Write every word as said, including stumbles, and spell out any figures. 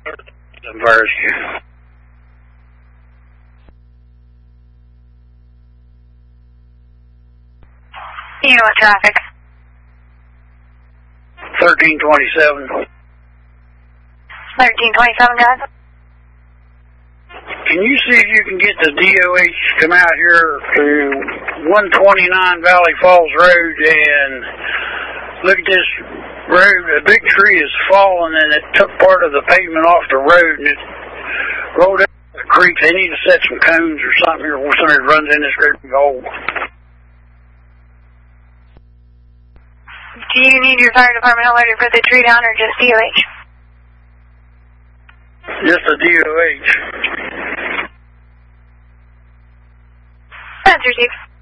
First. You know what traffic? thirteen twenty-seven. thirteen twenty-seven, guys. Can you see if you can get the D O H to come out here to one twenty-nine Valley Falls Road and look at this road? A big tree is falling and it took part of the pavement off the road and it rolled out the creek. They need to set some cones or something here before somebody runs in this great big hole. Do you need your fire department alerted for the tree down or just D O H? Just a D O H. That's received.